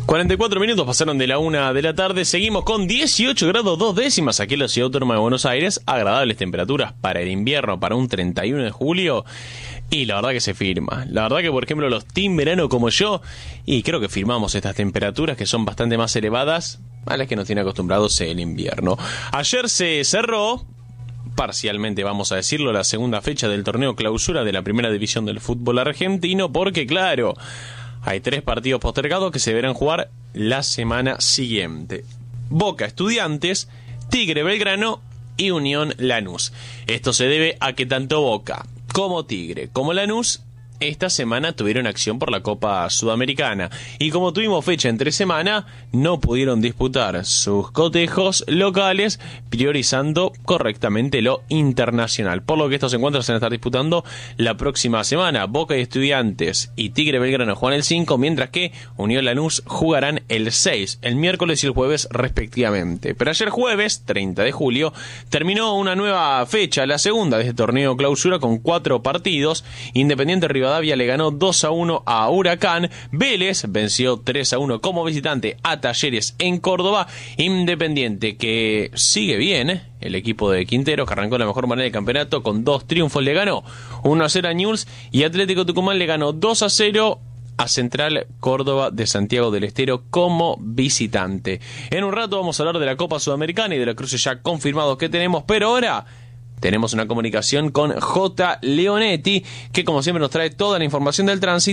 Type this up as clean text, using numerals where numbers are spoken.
44 minutos pasaron de la 1 de la tarde. Seguimos con 18 grados 2 décimas aquí en la Ciudad Autónoma de Buenos Aires. Agradables temperaturas para el invierno, para un 31 de julio. Y la verdad que se firma. La verdad que, por ejemplo, los team verano como yo, y creo que firmamos estas temperaturas que son bastante más elevadas a las que nos tiene acostumbrados el invierno. Ayer se cerró, parcialmente vamos a decirlo, la segunda fecha del torneo clausura de la primera división del fútbol argentino, porque claro, hay 3 partidos postergados que se deberán jugar la semana siguiente. Boca Estudiantes, Tigre Belgrano y Unión Lanús. Esto se debe a que tanto Boca como Tigre como Lanús esta semana tuvieron acción por la Copa Sudamericana, y como tuvimos fecha entre semana, no pudieron disputar sus cotejos locales, priorizando correctamente lo internacional, por lo que estos encuentros se van a estar disputando la próxima semana. Boca y Estudiantes y Tigre Belgrano juegan el 5, mientras que Unión Lanús jugarán el 6, el miércoles y el jueves respectivamente. Pero ayer jueves, 30 de julio, terminó una nueva fecha, la segunda de este torneo clausura, con 4 partidos. Independiente Rivadavia le ganó 2-1 a Huracán. Vélez venció 3-1 como visitante a Talleres en Córdoba. Independiente, que sigue bien, el equipo de Quintero, que arrancó de la mejor manera del campeonato con 2 triunfos, le ganó 1-0 a Newell's, y Atlético Tucumán le ganó 2-0 a Central Córdoba de Santiago del Estero como visitante. En un rato vamos a hablar de la Copa Sudamericana y de los cruces ya confirmados que tenemos, pero ahora tenemos una comunicación con J. Leonetti, que como siempre nos trae toda la información del tránsito.